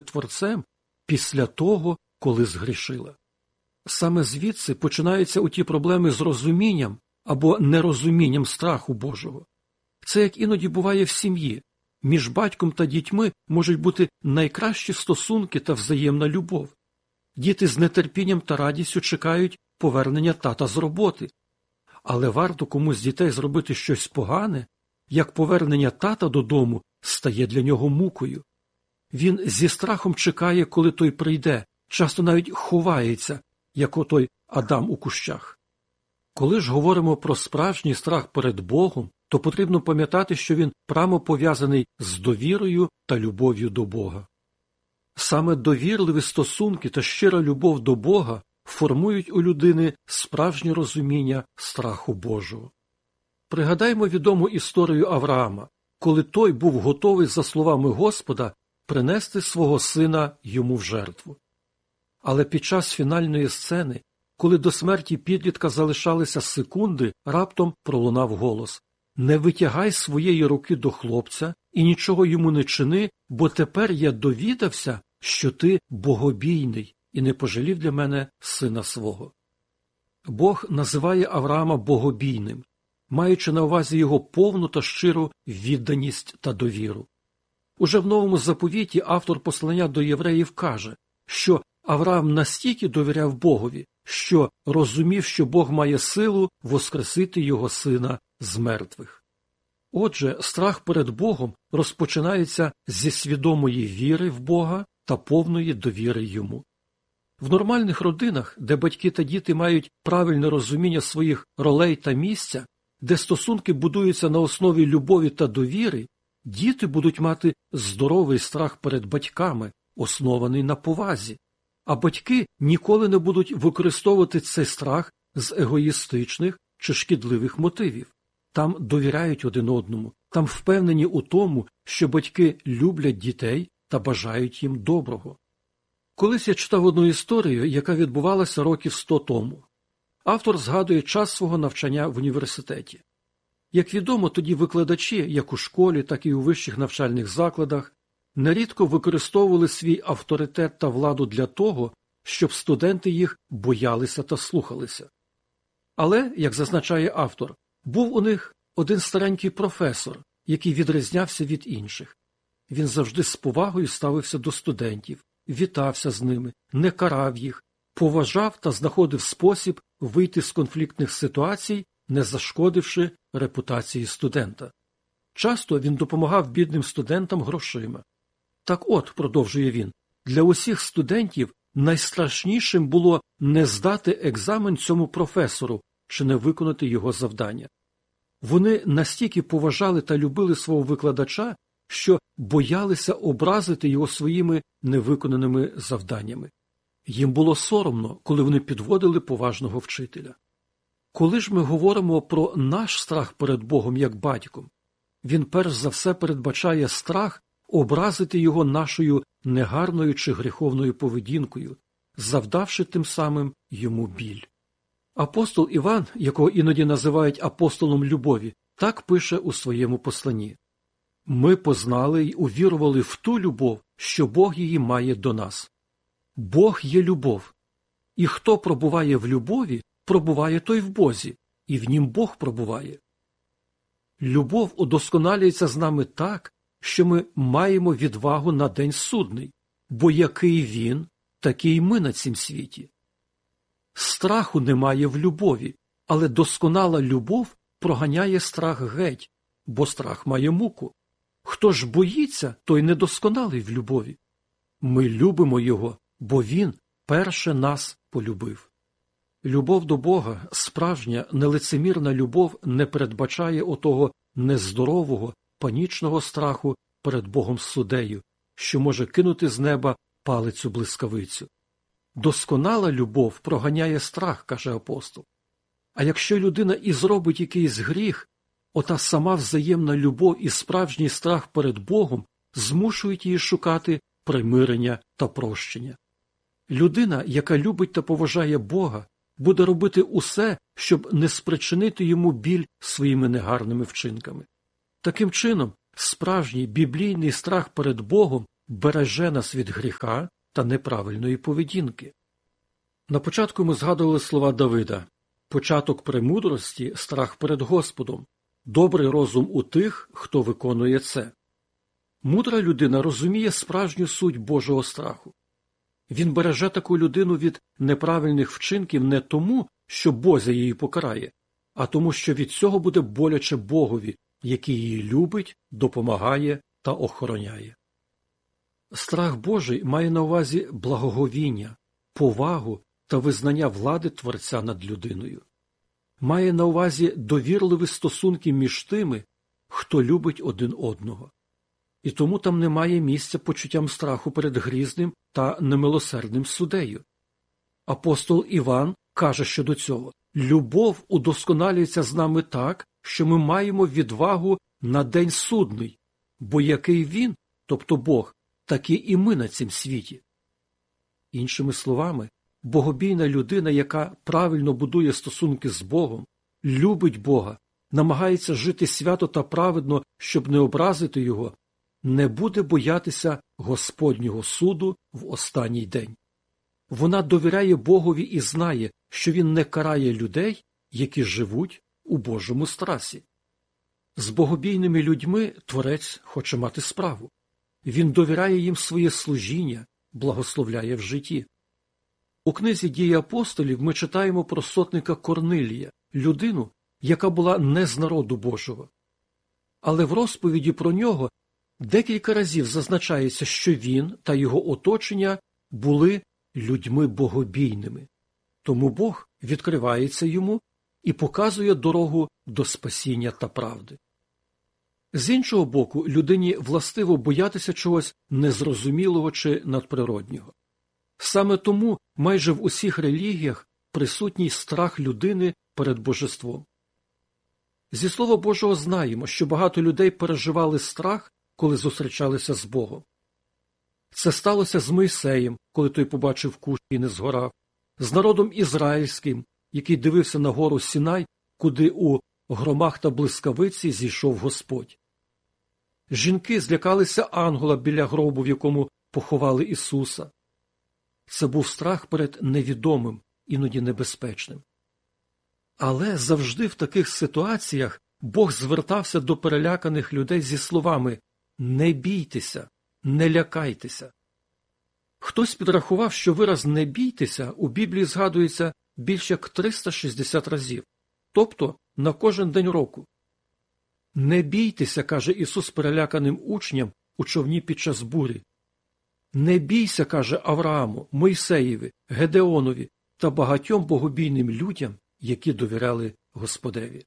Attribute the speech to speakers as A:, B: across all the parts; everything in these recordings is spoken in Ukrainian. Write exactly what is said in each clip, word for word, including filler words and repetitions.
A: Творцем після того, коли згрішила. Саме звідси починаються оті проблеми з розумінням або нерозумінням страху Божого. Це як іноді буває в сім'ї. Між батьком та дітьми можуть бути найкращі стосунки та взаємна любов. Діти з нетерпінням та радістю чекають повернення тата з роботи. Але варто комусь з дітей зробити щось погане, як повернення тата додому стає для нього мукою. Він зі страхом чекає, коли той прийде, часто навіть ховається, як отой Адам у кущах. Коли ж говоримо про справжній страх перед Богом, то потрібно пам'ятати, що він прямо пов'язаний з довірою та любов'ю до Бога. Саме довірливі стосунки та щира любов до Бога формують у людини справжнє розуміння страху Божого. Пригадаймо відому історію Авраама, коли той був готовий, за словами Господа, принести свого сина йому в жертву. Але під час фінальної сцени, коли до смерті підлітка залишалися секунди, раптом пролунав голос: «Не витягай своєї руки до хлопця і нічого йому не чини, бо тепер я довідався, що ти богобійний і не пожалів для мене сина свого». Бог називає Авраама богобійним, маючи на увазі його повну та щиру відданість та довіру. Уже в Новому Заповіті автор послання до євреїв каже, що Авраам настільки довіряв Богові, що розумів, що Бог має силу воскресити його сина з мертвих. Отже, страх перед Богом розпочинається зі свідомої віри в Бога та повної довіри йому. В нормальних родинах, де батьки та діти мають правильне розуміння своїх ролей та місця, де стосунки будуються на основі любові та довіри, діти будуть мати здоровий страх перед батьками, оснований на повазі. А батьки ніколи не будуть використовувати цей страх з егоїстичних чи шкідливих мотивів. Там довіряють один одному, там впевнені у тому, що батьки люблять дітей та бажають їм доброго. Колись я читав одну історію, яка відбувалася років сто тому. Автор згадує час свого навчання в університеті. Як відомо, тоді викладачі, як у школі, так і у вищих навчальних закладах, нерідко використовували свій авторитет та владу для того, щоб студенти їх боялися та слухалися. Але, як зазначає автор, був у них один старенький професор, який відрізнявся від інших. Він завжди з повагою ставився до студентів, вітався з ними, не карав їх, поважав та знаходив спосіб вийти з конфліктних ситуацій, не зашкодивши репутації студента. Часто він допомагав бідним студентам грошима. Так от, продовжує він, для усіх студентів найстрашнішим було не здати екзамен цьому професору чи не виконати його завдання. Вони настільки поважали та любили свого викладача, що боялися образити його своїми невиконаними завданнями. Їм було соромно, коли вони підводили поважного вчителя. Коли ж ми говоримо про наш страх перед Богом як батьком, він перш за все передбачає страх образити його нашою негарною чи гріховною поведінкою, завдавши тим самим йому біль. Апостол Іван, якого іноді називають апостолом любові, так пише у своєму посланні: «Ми познали й увірували в ту любов, що Бог її має до нас. Бог є любов, і хто пробуває в любові, пробуває той в Бозі, і в нім Бог пробуває». Любов удосконалюється з нами так, що ми маємо відвагу на день судний, бо який він, такий й ми на цім світі. Страху немає в любові, але досконала любов проганяє страх геть, бо страх має муку. Хто ж боїться, той недосконалий в любові. Ми любимо його, бо він перше нас полюбив. Любов до Бога, справжня, нелицемірна любов не передбачає отого нездорового, панічного страху перед Богом суддею, що може кинути з неба палицю-блискавицю. Досконала любов проганяє страх, каже апостол. А якщо людина і зробить якийсь гріх, ота сама взаємна любов і справжній страх перед Богом змушують її шукати примирення та прощення. Людина, яка любить та поважає Бога, буде робити усе, щоб не спричинити йому біль своїми негарними вчинками. Таким чином, справжній біблійний страх перед Богом береже нас від гріха та неправильної поведінки. На початку ми згадували слова Давида: «Початок премудрості – страх перед Господом, добрий розум у тих, хто виконує це». Мудра людина розуміє справжню суть Божого страху. Він береже таку людину від неправильних вчинків не тому, що Бозя її покарає, а тому, що від цього буде боляче Богові, який її любить, допомагає та охороняє. Страх Божий має на увазі благоговіння, повагу та визнання влади Творця над людиною. Має на увазі довірливі стосунки між тими, хто любить один одного. І тому там немає місця почуттям страху перед грізним та немилосердним суддею. Апостол Іван каже щодо цього: «Любов удосконалюється з нами так, що ми маємо відвагу на день судний, бо який він, тобто Бог, такі і ми на цім світі». Іншими словами, богобійна людина, яка правильно будує стосунки з Богом, любить Бога, намагається жити свято та праведно, щоб не образити Його, не буде боятися Господнього суду в останній день. Вона довіряє Богові і знає, що Він не карає людей, які живуть у Божому страсі. З богобійними людьми Творець хоче мати справу. Він довіряє їм своє служіння, благословляє в житті. У книзі «Дії апостолів» ми читаємо про сотника Корнилія, людину, яка була не з народу Божого. Але в розповіді про нього декілька разів зазначається, що він та його оточення були людьми богобійними. Тому Бог відкривається йому і показує дорогу до спасіння та правди. З іншого боку, людині властиво боятися чогось незрозумілого чи надприроднього. Саме тому майже в усіх релігіях присутній страх людини перед божеством. Зі Слова Божого знаємо, що багато людей переживали страх, коли зустрічалися з Богом. Це сталося з Мойсеєм, коли той побачив кущ і не згорав, з народом ізраїльським, який дивився на гору Сінай, куди у громах та блискавиці зійшов Господь. Жінки злякалися ангела біля гробу, в якому поховали Ісуса. Це був страх перед невідомим, іноді небезпечним. Але завжди в таких ситуаціях Бог звертався до переляканих людей зі словами «Не бійтеся, не лякайтеся». Хтось підрахував, що вираз «не бійтеся» у Біблії згадується більш як триста шістдесят разів, тобто на кожен день року. «Не бійтеся», – каже Ісус переляканим учням у човні під час бурі. «Не бійся», – каже Аврааму, Мойсеєві, Гедеонові та багатьом богобійним людям, які довіряли Господеві.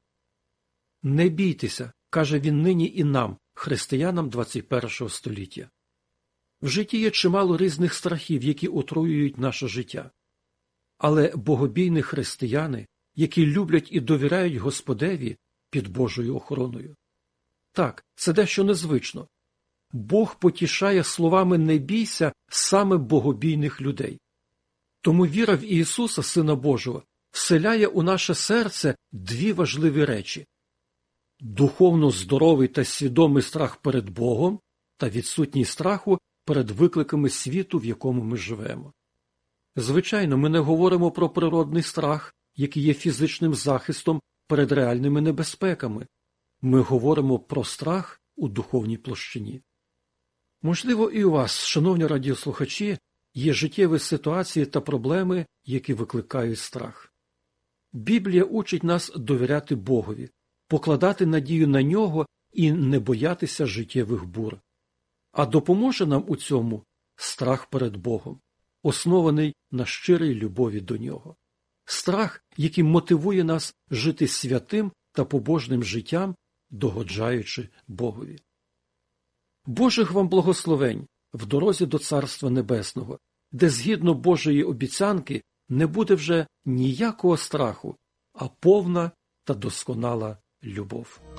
A: «Не бійтеся», – каже Він нині і нам, християнам двадцять першого століття. В житті є чимало різних страхів, які отруюють наше життя. Але богобійні християни, які люблять і довіряють Господеві, під Божою охороною. Так, це дещо незвично. Бог потішає словами «не бійся» саме богобійних людей. Тому віра в Ісуса, Сина Божого, вселяє у наше серце дві важливі речі – духовно здоровий та свідомий страх перед Богом та відсутність страху перед викликами світу, в якому ми живемо. Звичайно, ми не говоримо про природний страх, який є фізичним захистом перед реальними небезпеками. Ми говоримо про страх у духовній площині. Можливо, і у вас, шановні радіослухачі, є життєві ситуації та проблеми, які викликають страх. Біблія учить нас довіряти Богові, покладати надію на Нього і не боятися життєвих бур. А допоможе нам у цьому страх перед Богом, оснований на щирій любові до Нього. Страх, який мотивує нас жити святим та побожним життям, догоджаючи Богові. Божих вам благословень в дорозі до Царства Небесного, де згідно Божої обіцянки не буде вже ніякого страху, а повна та досконала любов.